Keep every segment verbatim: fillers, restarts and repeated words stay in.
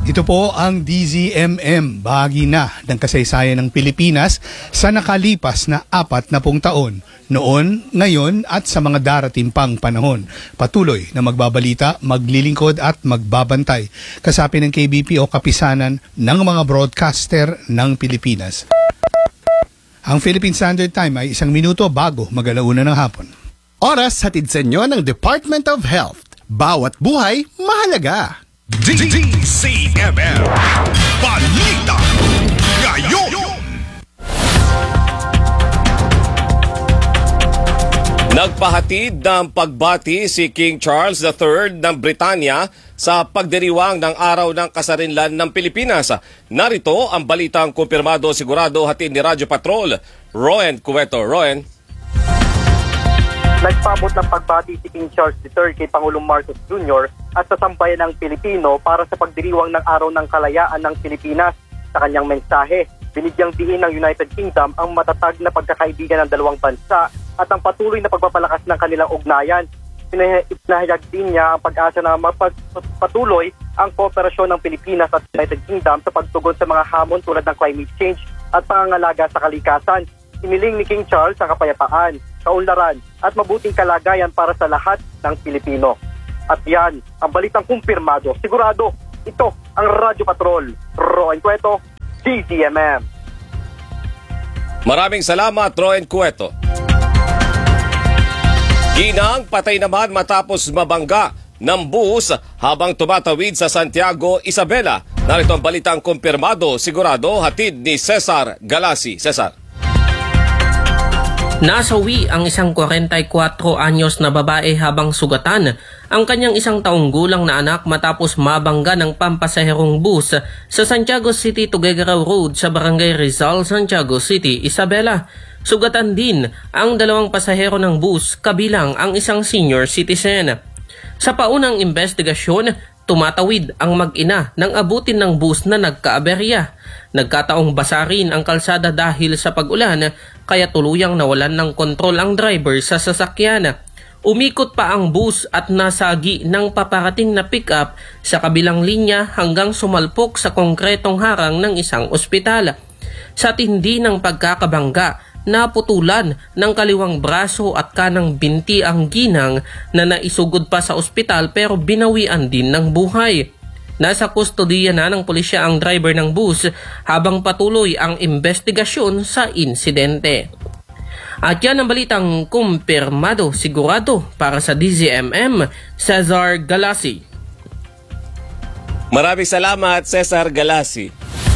Ito po ang D Z M M, bahagi na ng kasaysayan ng Pilipinas sa nakalipas na apat na pung taon. Noon, ngayon at sa mga darating pang panahon. Patuloy na magbabalita, maglilingkod at magbabantay. Kasapi ng K B P o kapisanan ng mga broadcaster ng Pilipinas. Ang Philippine Standard Time ay isang minuto bago mag-alauna ng hapon. Oras hatid sa inyo ng Department of Health. Bawat buhay, mahalaga. D Z M M Balita Ngayon. Nagpahatid ng pagbati si King Charles the third ng Britanya sa pagdiriwang ng Araw ng Kasarinlan ng Pilipinas. Narito ang balitang kumpirmado sigurado hatid ni Radyo Patrol, Roen Cueto. Roen. Nagpabot ng pagbati si King Charles the third kay Pangulong Marcos Junior at sa sambayan ng Pilipino para sa pagdiriwang ng Araw ng Kalayaan ng Pilipinas. Sa kanyang mensahe, binigyang diin ng United Kingdom ang matatag na pagkakaibigan ng dalawang bansa at ang patuloy na pagpapalakas ng kanilang ugnayan. Pinahayag din niya ang pag-asa na mapagpatuloy ang kooperasyon ng Pilipinas at United Kingdom sa pagtugon sa mga hamon tulad ng climate change at pangangalaga sa kalikasan. Iniling ni King Charles ang kapayapaan, kaunlaran at mabuting kalagayan para sa lahat ng Pilipino. At yan, ang balitang kumpirmado. Sigurado, ito ang Radyo Patrol. Roen Cueto, D Z M M. Maraming salamat, Roen Cueto. Ginang patay naman matapos mabangga ng bus habang tumatawid sa Santiago, Isabela. Narito ang balitang kumpirmado, sigurado, hatid ni Cesar Galasi. Cesar. Nasawi ang isang forty-four anyos na babae habang sugatan ang kanyang isang taong gulang na anak matapos mabangga ng pampasaherong bus sa Santiago City Tuguegarao Road sa Barangay Rizal, Santiago City, Isabela. Sugatan din ang dalawang pasahero ng bus kabilang ang isang senior citizen. Sa paunang investigasyon, tumatawid ang mag-ina nang abutin ng bus na nagkaaberya. Nagkataong basa rin ang kalsada dahil sa pag-ulan kaya tuluyang nawalan ng kontrol ang driver sa sasakyan. Umikot pa ang bus at nasagi ng paparating na pick-up sa kabilang linya hanggang sumalpok sa konkretong harang ng isang ospital. Sa tindi ng pagkakabangga, naputulan ng kaliwang braso at kanang binti ang ginang na naisugod pa sa ospital pero binawian din ng buhay. Nasa kustodiya na ng pulisya ang driver ng bus habang patuloy ang investigasyon sa insidente. At yan ang balitang kumpirmado sigurado para sa D Z M M, Cesar Galasi. Maraming salamat, Cesar Galasi.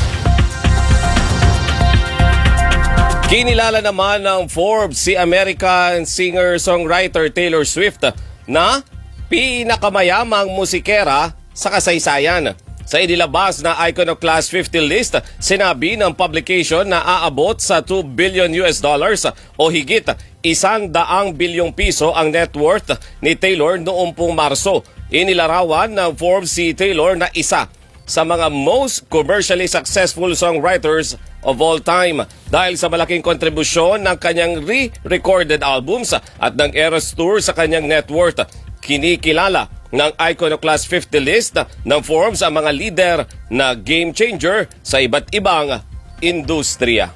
Kinilala naman ng Forbes si American singer-songwriter Taylor Swift na pinakamayamang musikera sa kasaysayan. Sa inilabas na Iconoclast fifty list, sinabi ng publication na aabot sa two billion U S dollars o higit isang daang bilyong piso ang net worth ni Taylor noong pong Marso. Inilarawan ng Forbes si Taylor na isa sa mga most commercially successful songwriters of all time dahil sa malaking kontribusyon ng kanyang re-recorded albums at ng Eras Tour sa kanyang net worth. Kinikilala ng Iconoclast fifty list ng Forbes ang mga leader na game changer sa iba't ibang industriya.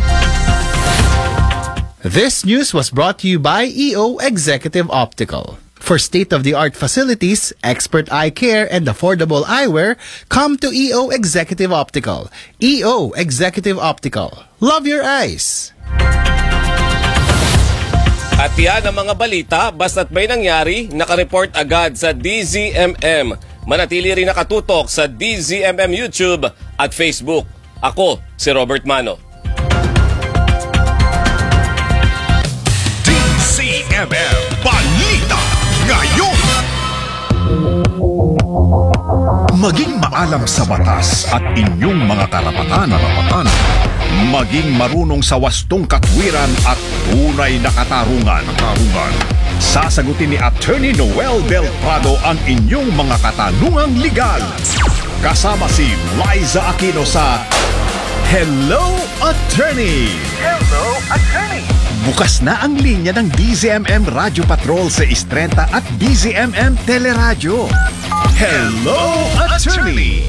This news was brought to you by E O Executive Optical. For state-of-the-art facilities, expert eye care, and affordable eyewear, come to E O Executive Optical. E O Executive Optical. Love your eyes! At yan ang mga balita, basta't may nangyari, nakareport agad sa D Z M M. Manatili rin nakatutok sa D Z M M YouTube at Facebook. Ako, si Robert Mano. D Z M M Balita Ngayon. Maging maalam sa batas at inyong mga karapatan, karapatan. Maging marunong sa wastong katwiran at tunay na katarungan. katarungan. Sasagutin ni Attorney Noel Del Prado ang inyong mga katanungang legal. Kasama si Liza Aquino sa Hello Attorney! Hello Attorney! Bukas na ang linya ng D Z M M Radio Patrol sa Istrenta at D Z M M Teleradyo. Hello Attorney!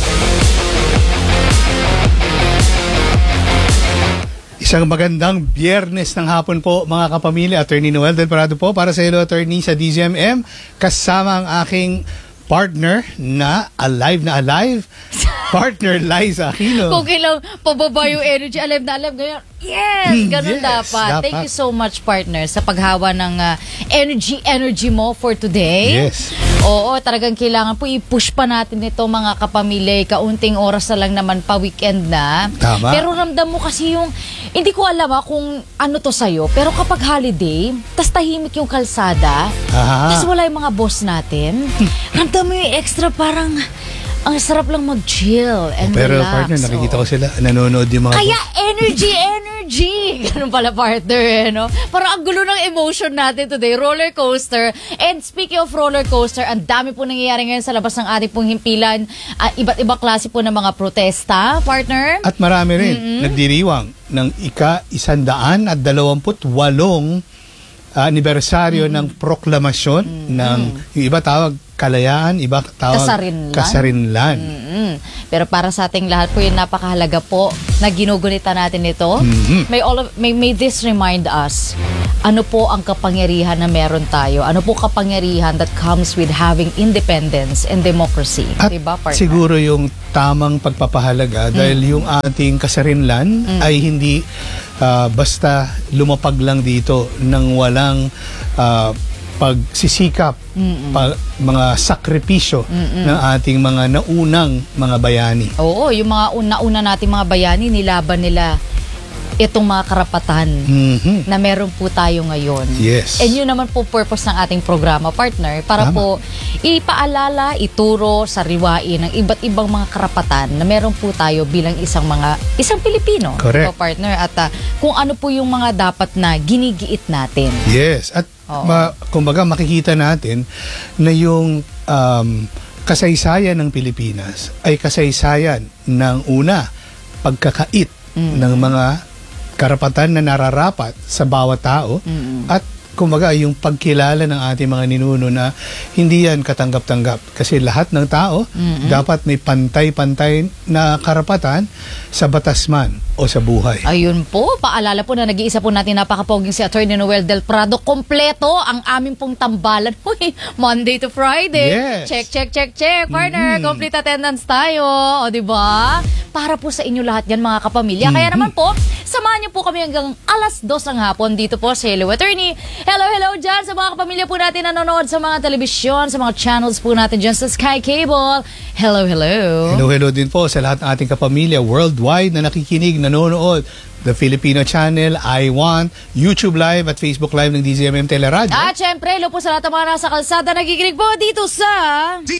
Isang magandang biyernes ng hapon po mga kapamilya. Attorney Noel Del Prado po para sa Hello Attorney sa D Z M M. Kasama ang aking partner na alive na alive. Partner Liza Aquino. Kung kailang pababa yung energy, alam na alam ngayon. Yes! Ganun Yes, dapat. dapat. Thank you so much, partner, sa paghawa ng uh, energy, energy mo for today. Yes. Oo, talagang kailangan po i-push pa natin ito mga kapamilya. Kaunting oras na lang naman pa weekend na. Tama. Pero ramdam mo kasi yung, hindi ko alam ah, kung ano to sa'yo, pero kapag holiday, tas tahimik yung kalsada, Aha. tas wala yung mga boss natin, ramdam mo yung extra parang, ang sarap lang mag-chill and Pero relax. partner, nakikita Oo. ko sila, nanonood yung mga... Kaya energy, energy! Ganun pala, partner, eh, no? Parang ang gulo ng emotion natin today. Roller coaster. And speaking of roller coaster, ang dami po nangyayari ngayon sa labas ng ating pong himpilan. Uh, iba't ibang klase po ng mga protesta, partner. At marami rin nagdiriwang ng ika-isandaan at dalawamput walong ah, anibersaryo ng proklamasyon ng yung iba tawag kalayaan, iba tawag Kasarinlan. kasarinlan. Mm-mm. Pero para sa ating lahat po, yung napakahalaga po na ginugunita natin ito. Mhm. May, all of, may, may this remind us, ano po ang kapangyarihan na meron tayo? Ano po kapangyarihan that comes with having independence and democracy? At diba, partner? siguro yung tamang pagpapahalaga dahil yung ating kasarinlan ay hindi ah, basta lumapag lang dito ng walang ah, pagsisikap, pa- mga sakripisyo ng ating mga naunang mga bayani. Oo, yung mga una-una nating mga bayani, nilaban nila itong mga karapatan Mhm. na meron po tayo ngayon. Yes. And yun naman po purpose ng ating programa, partner, para Tama. po ipaalala, ituro, sariwain ng iba't ibang mga karapatan na meron po tayo bilang isang mga isang Pilipino. Correct. Po, partner, at ah, kung ano po yung mga dapat na ginigiit natin. Yes. At Oo. ma- kumbaga makikita natin na yung um, kasaysayan ng Pilipinas ay kasaysayan ng una, pagkakait ng mga karapatan na nararapat sa bawat tao at kumbaga yung pagkilala ng ating mga ninuno na hindi yan katanggap-tanggap kasi lahat ng tao dapat may pantay-pantay na karapatan sa batas man o sa buhay. Ayun po, paalala po na nag-iisa po natin napakapoging si Attorney Noel Del Prado. Kompleto ang aming pong tambalan. Uy, Monday to Friday. Yes. Check, check, check, check. Partner, complete attendance tayo. O, di ba? Para po sa inyo lahat yan, mga kapamilya. Kaya naman po, samahan niyo po kami hanggang alas dos ng hapon dito po sa Hello Attorney. Hello, hello dyan sa mga kapamilya po natin nanonood sa mga telebisyon, sa mga channels po natin dyan sa Sky Cable. Hello, hello. Hello, hello din po sa lahat ng ating kapamilya worldwide na nakikinig, nanonood. The Filipino Channel, I Want, YouTube Live at Facebook Live ng D Z M M Teleradio. At syempre, hello po sa lahat ng mga nasa kalsada nakikinig po dito sa... D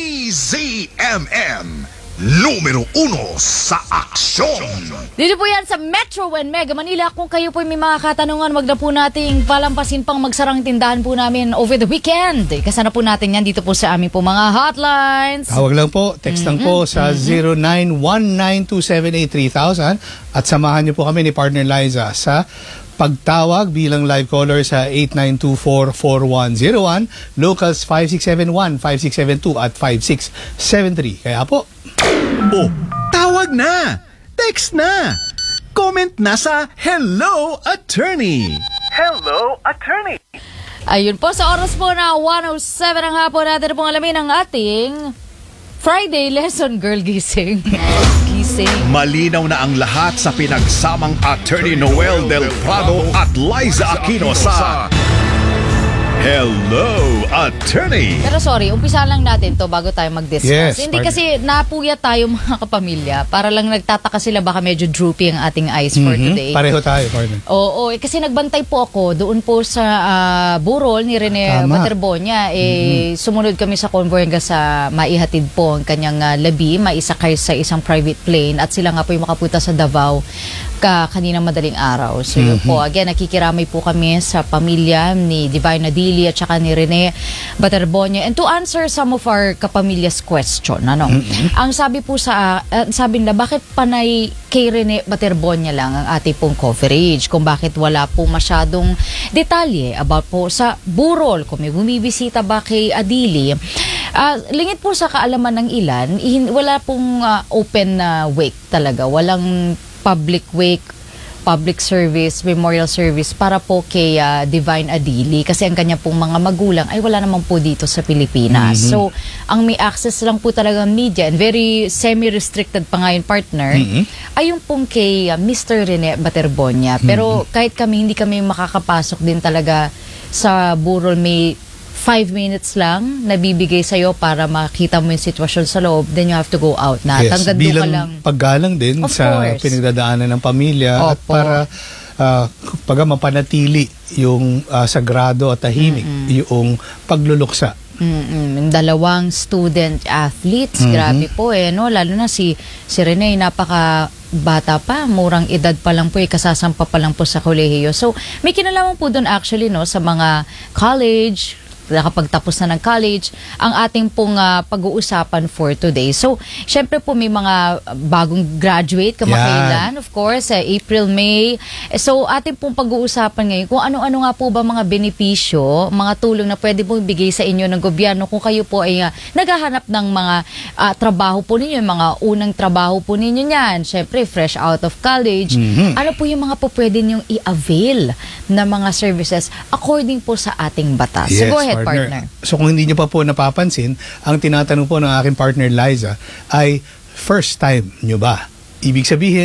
Z M M numero uno sa aksyon. Dito po yan sa Metro and Mega Manila. Kung kayo po may mga katanungan, wag na po nating palampasin pang magsarang tindahan po namin over the weekend. Kasana po natin yan dito po sa aming po mga hotlines. Tawag lang po, text lang po sa zero nine one nine two seven eight three thousand at samahan niyo po kami ni Partner Liza sa pagtawag bilang live caller sa eight nine two four four one zero one, locals five six seven one, five six seven two at five six seven three. Kaya po, Oh, tawag na! Text na! Comment na sa Hello Attorney! Ayun po, sa oras po na one oh seven ang hapon natin na pong alamin ang ating Friday lesson, girl, gising. Gising. Malinaw na ang lahat sa pinagsamang Attorney Noel Del Prado at Liza Aquino sa Hello Attorney. Pero sorry, umpisa lang natin to bago tayo mag-discuss. Yes, Hindi partner. kasi napuyat tayo mga kapamilya. Para lang nagtataka sila baka medyo droopy ang ating eyes for mhm, today. pareho tayo, partner. Oo, eh, kasi nagbantay po ako doon po sa ah, burol ni Rene Tama. Baterbonia. Eh, sumunod kami sa convoy hanggang sa maihatid po ang kanyang ah, labi, maisakay sa isang private plane at sila nga po yung makapunta sa Davao ka kaninang madaling araw. So yun po, again, nakikiramay po kami sa pamilya ni Divine Adili at saka ni Rene Baterbonia. And to answer some of our kapamilya's question, ano, ang sabi po sa, uh, sabi nila, bakit panay kay Rene Baterbonia lang ang ating pong coverage? Kung bakit wala po masyadong detalye about po sa burol? Kung may bumibisita ba kay Adili? Ah, lingid po sa kaalaman ng ilan, ihin- wala pong ah, open na wake talaga. Walang public wake, public service, memorial service para po kay ah, Divine Adili kasi ang kanya pong mga magulang ay wala naman po dito sa Pilipinas. So, ang may access lang po talaga ng media and very semi-restricted pa nga yung partner ay yung pong kay ah, Mister Rene Baterbonia. Pero kahit kami, hindi kami makakapasok din talaga sa burol, may five minutes lang nabibigay sa'yo para makita mo yung sitwasyon sa loob, then you have to go out na. Yes, Tanggad doon ka lang. bilang paggalang din Of sa course. pinagdadaanan ng pamilya at Opo. para uh, pagka mapanatili yung ah, sagrado at tahimik, yung pagluluksa. Mm-mm. Dalawang student athletes, grabe po eh, no? Lalo na si, si Rene, napaka bata pa, murang edad pa lang po, eh, kasasampa pa lang po sa kolehiyo. So, may kinalaman po doon actually, no, sa mga college, nakapagtapos na ng college, ang ating pong ah, pag-uusapan for today. So, syempre po may mga bagong graduate kamakailan, of course, eh, April, May. Eh, So, ating pong pag-uusapan ngayon kung ano-ano nga po ba mga benepisyo, mga tulong na pwede pong ibigay sa inyo ng gobyerno kung kayo po ay ah, naghahanap ng mga ah, trabaho po ninyo, mga unang trabaho po ninyo niyan. Syempre, fresh out of college. Ano po yung mga po pwede ninyong i-avail na mga services according po sa ating batas? So, go ahead, partner. So kung hindi nyo pa po napapansin, ang tinatanong po ng aking partner Liza ay first time nyo ba? Ibig sabihin,